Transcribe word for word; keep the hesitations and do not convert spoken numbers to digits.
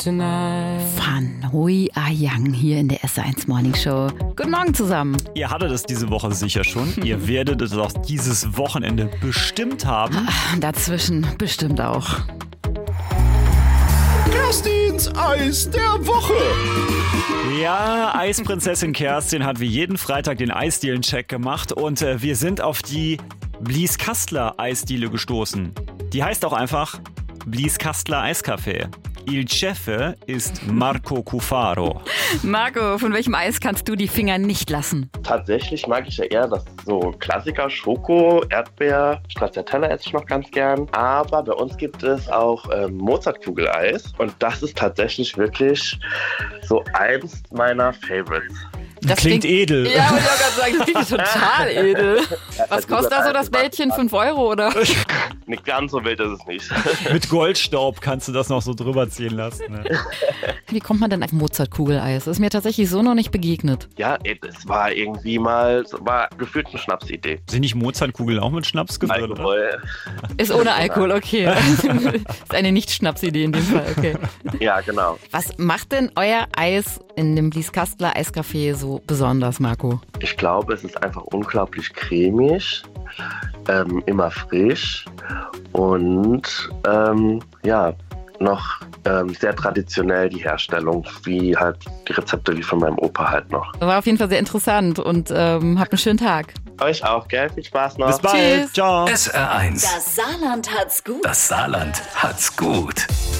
tonight. Fan Hui Ayang hier in der S eins Morning Show. Guten Morgen zusammen. Ihr hattet es diese Woche sicher schon. Ihr werdet es auch dieses Wochenende bestimmt haben. Dazwischen bestimmt auch. Kerstins Eis der Woche. Ja, Eisprinzessin Kerstin hat wie jeden Freitag den Eisdielen-Check gemacht und äh, wir sind auf die Blieskastler Eisdiele gestoßen. Die heißt auch einfach Blieskastler Eiskaffee. Il Chefe ist Marco Cufaro. Marco, von welchem Eis kannst du die Finger nicht lassen? Tatsächlich mag ich ja eher das so Klassiker, Schoko, Erdbeer, Stracciatella esse ich noch ganz gern. Aber bei uns gibt es auch ähm, Mozartkugeleis und das ist tatsächlich wirklich so eins meiner Favorites. Das klingt, klingt edel. Ja, wollte ich auch gerade sagen, das klingt total edel. Was kostet da so das Bällchen? fünf Euro, oder? Nicht ganz so wild ist es nicht. Mit Goldstaub kannst du das noch so drüber ziehen lassen. Ne? Wie kommt man denn auf Mozartkugeleis? Das ist mir tatsächlich so noch nicht begegnet. Ja, es war irgendwie mal, es war gefühlt eine Schnapsidee. Sind nicht Mozartkugeln auch mit Schnaps gefüllt? Alkohol. Ist ohne Alkohol, okay. Ist eine Nicht-Schnapsidee in dem Fall, okay. Ja, genau. Was macht denn euer Eis in dem Blieskastler Eiscafé so besonders, Marco? Ich glaube, es ist einfach unglaublich cremig, ähm, immer frisch und ähm, ja, noch ähm, sehr traditionell die Herstellung, wie halt die Rezepte wie von meinem Opa halt noch. War auf jeden Fall sehr interessant und ähm, habt einen schönen Tag. Euch auch, gell? Viel Spaß noch. Bis bald. Tschüss. Ciao. S R eins. Das Saarland hat's gut. Das Saarland hat's gut.